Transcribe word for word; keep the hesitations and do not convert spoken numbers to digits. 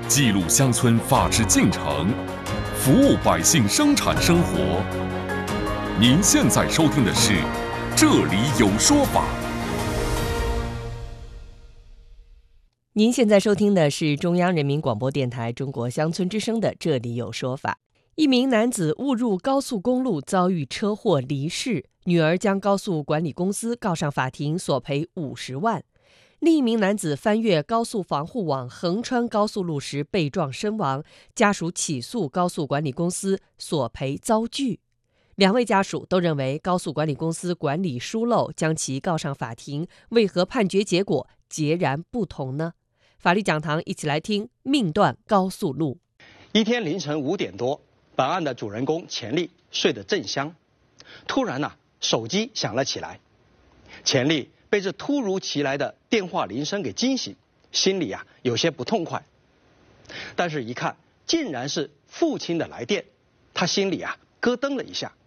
记录乡村法治进程，服务百姓生产生活。您现在收听的是《这里有说法》。 您现在收听的是中央人民广播电台中国乡村之声的《这里有说法》。一名男子误入高速公路遭遇车祸离世，女儿将高速管理公司告上法庭，索赔五十万。另一名男子翻越高速防护网横穿高速路时被撞身亡，家属起诉高速管理公司索赔遭拒。两位家属都认为高速管理公司管理疏漏，将其告上法庭，为何判决结果截然不同呢？法律讲堂一起来听命断高速路。 一天凌晨五点多，本案的主人公钱丽睡得正香，突然呢、啊，手机响了起来。钱丽被这突如其来的电话铃声给惊醒，心里啊有些不痛快。但是，一看竟然是父亲的来电，他心里啊咯噔了一下。